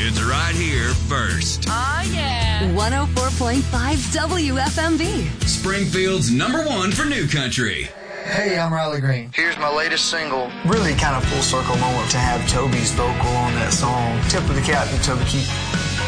It's right here first. Oh, yeah. 104.5 WFMB. Springfield's #1 for new country. Hey, I'm Riley Green. Here's my latest single. Really kind of full circle moment to have Toby's vocal on that song. Tip of the cap to Toby Keith.